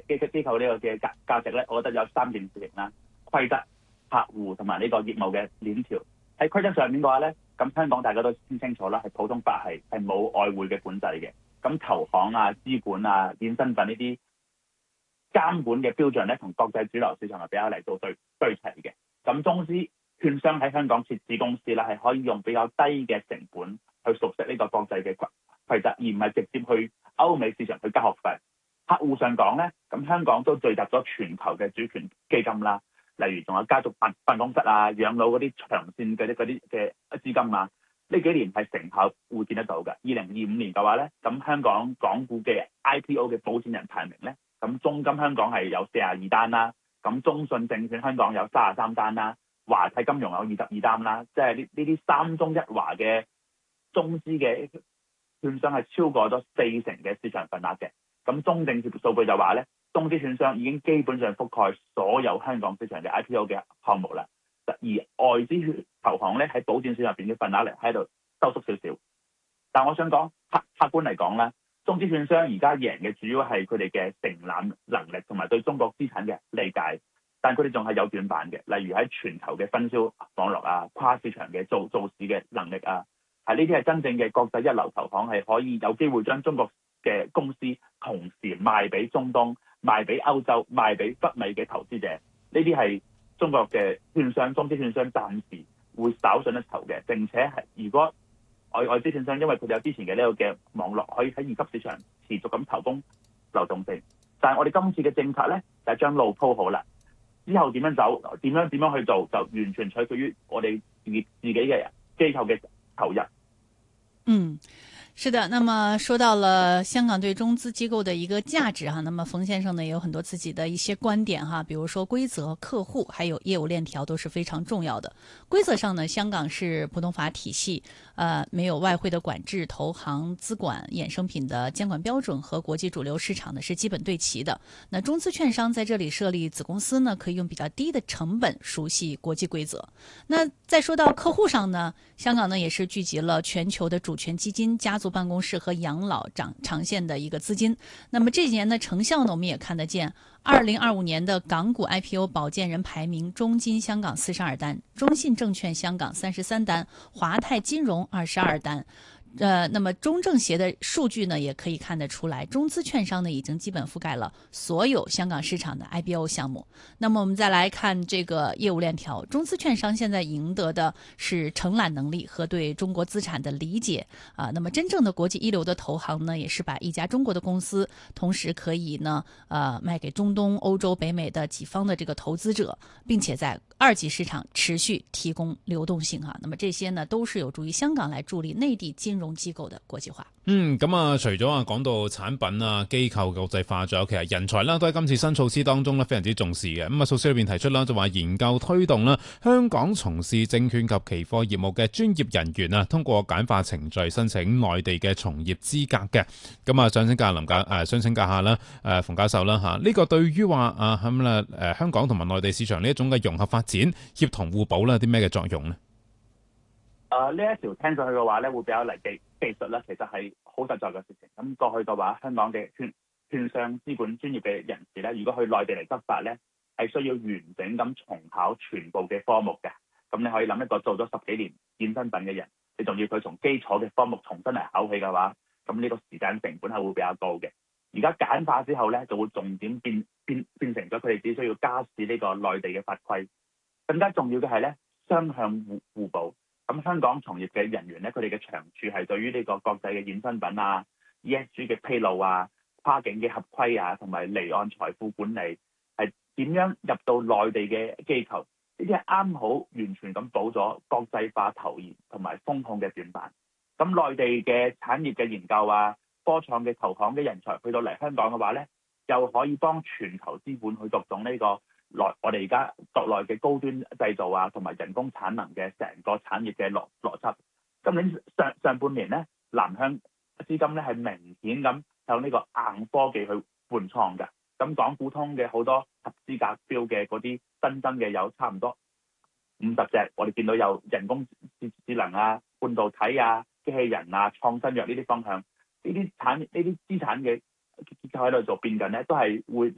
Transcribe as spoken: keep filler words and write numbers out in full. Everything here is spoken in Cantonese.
機機構呢個嘅價價值咧，我覺得有三件事情啦：規則、客戶同埋呢個業務嘅鏈條。喺規則上面嘅話咧，咁香港大家都先清楚啦，係普通法係係冇外匯嘅管制嘅。咁投行啊、資管啊、衍生品呢啲監管嘅標準咧，同國際主流市場係比較嚟到對對齊嘅。咁中資券商喺香港設置公司啦，係可以用比較低嘅成本去熟悉呢個國際嘅規則，而唔係直接去歐美市場去交學費。客戶上講咧，咁香港都聚集咗全球嘅主權基金啦，例如仲有家族辦辦公室啊、養老嗰啲長線嘅啲嗰啲嘅資金啊，呢幾年係成效會見得到嘅。二零二五年嘅話咧，咁香港港股嘅 I P O 嘅保薦人排名咧，咁中金香港係有四十二單啦，咁中信證券香港有三十三單啦，華泰金融有二十二單啦，即係呢呢啲三中一華嘅中資嘅券商係超過咗四成嘅市場份額嘅。咁中證數據就話咧，中資券商已經基本上覆蓋所有香港市場嘅 I P O 嘅項目啦。而外資投行咧喺保薦市場入邊嘅份額咧喺度收縮少少。但我想講客客觀嚟講咧，中資券商而家贏嘅主要係佢哋嘅承攬能力同埋對中國資產嘅理解，但佢哋仲係有短板嘅，例如喺全球嘅分銷網絡啊、跨市場嘅做做市嘅能力啊，係呢啲係真正嘅國際一流投行係可以有機會將中國嘅公司同時賣俾中東、賣俾歐洲、賣俾北美嘅投資者，呢啲係中國嘅券商、中資券商暫時會稍遜一籌嘅。並且係如果外外資券商因為佢哋有之前嘅呢個嘅網絡，可以喺二級市場持續咁投供流動性。但係我哋今次嘅政策咧，就係將路鋪好啦，之後點樣走、點樣點樣去做，就完全取決於我哋自己自己嘅機構嘅投入。 嗯。是的，那麼說到了香港對中資機構的一個價值哈，那麼馮先生呢也有很多自己的一些觀點哈，比如說規則、客戶還有業務鏈條都是非常重要的。規則上呢，香港是普通法體系，呃，沒有外匯的管制，投行資管衍生品的監管標準和國際主流市場呢是基本對齊的。那中資券商在這裏設立子公司呢，可以用比較低的成本熟悉國際規則。那再說到客戶上呢，香港呢也是聚集了全球的主權基金、家族辦公室和養老長長線的一個資金，那麼這幾年的成效呢，我們也看得見。二零二五年的港股 I P O 保薦人排名，中金香港四十二單，中信證券香港三十三單，華泰金融二十二單。呃，那麼中證協的數據呢，也可以看得出來，中資券商呢已經基本覆蓋了所有香港市場的 I P O 項目。那麼我們再來看這個業務鏈條，中資券商現在贏得的是承攬能力和對中國資產的理解啊、呃。那麼真正的國際一流的投行呢，也是把一家中國的公司，同時可以呢，呃，賣給中東、歐洲、北美的幾方的這個投資者，並且在二級市場持續提供流動性哈。那麼這些呢，都是有助於香港來助力內地金融機構的國際化。 嗯，咁啊，除咗啊講到產品啊、機構國際化，仲有其實人才啦，都喺今次新措施當中咧非常之重視嘅。咁啊，措施裏邊提出啦，就話研究推動啦，香港從事證券及期貨業務嘅專業人員啊，通過簡化程序申請內地嘅從業資格嘅。咁啊，想請教林教誒，想請教下啦，誒馮教授啦嚇，呢個對於話啊咁啦誒香港同埋內地市場呢一種嘅融合發展、協同互補啦，有啲咩嘅作用呢？ 誒呢一條聽上去嘅話咧，會比較嚟技技術啦，其實係好實在嘅事情。咁過去嘅話，香港嘅券券商資管專業嘅人士咧，如果去內地嚟執法咧，係需要完整咁重考全部嘅科目嘅。咁你可以諗一個做咗十幾年衍生品嘅人，你仲要佢從基礎嘅科目重新嚟考起嘅話，咁呢個時間成本係會比較高嘅。而家簡化之後咧，就會重點變變變成咗佢哋只需要加試呢個內地嘅法規。更加重要嘅係咧，雙向互互補。咁香港從業嘅人員咧，佢哋嘅長處係對於呢個國際嘅衍生品啊、E S G 嘅披露啊、跨境嘅合規啊，同埋離岸財富管理，係點樣入到內地嘅機構？呢啲係啱好完全咁補咗國際化投研同埋風控嘅短板。咁內地嘅產業嘅研究啊、科創嘅投行嘅人才去到嚟香港嘅話咧，又可以幫全球資本去讀懂呢個內我哋而家國內嘅高端製造啊，同埋人工產能嘅成個產業嘅邏邏輯。今年上上半年咧，南向資金咧係明顯咁向呢個硬科技去換倉嘅。咁港股通嘅好多合資格標嘅嗰啲新增嘅有差唔多五十隻，我哋見到有人工智智能啊、半導體啊、機器人啊、創新藥呢啲方向，呢啲產呢啲資產嘅結構喺度做變緊咧，都係會